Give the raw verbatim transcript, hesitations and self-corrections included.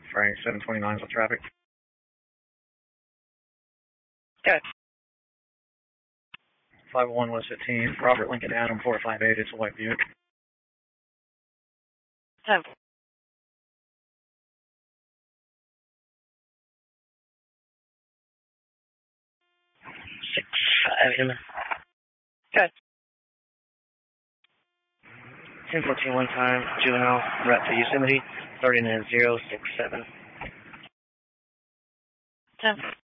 Frank, seven twenty-nine is with traffic. Okay. five oh one West fifteen, Robert Lincoln Adam four five eight, it's a white Buick. ten. six five him. Okay. ten fourteen one time, juvenile, route to Yosemite, thirty-nine zero six seven. ten.